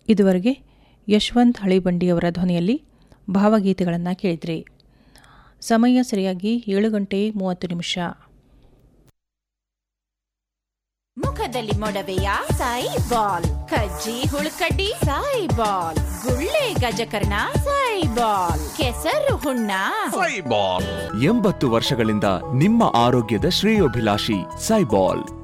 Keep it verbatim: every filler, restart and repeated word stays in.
ಇದುವರೆಗೆ ಯಶವಂತ್ ಹಳಿಬಂಡಿಯವರ ಧ್ವನಿಯಲ್ಲಿ ಭಾವಗೀತೆಗಳನ್ನು ಕೇಳಿದ್ರಿ. ಸಮಯ ಸರಿಯಾಗಿ ಏಳು ಗಂಟೆ ಮೂವತ್ತು ನಿಮಿಷ. ಮುಖದಲ್ಲಿ ಮೊಡವೆಯ ಸಾಯಿ ಬಾಲ್, ಕಜ್ಜಿ ಹುಳುಕಡ್ಡಿ ಸಾಯಿ ಬಾಲ್, ಗುಳ್ಳೆ ಗಜಕರ್ಣ ಸಾಯಿ ಬಾಲ್, ಕೆಸರು ಹುಣ್ಣ ಸಾಯಿ ಬಾಲ್. ಎಂಬತ್ತು ವರ್ಷಗಳಿಂದ ನಿಮ್ಮ ಆರೋಗ್ಯದ ಶ್ರೇಯೋಭಿಲಾಷಿ ಸಾಯಿ ಬಾಲ್.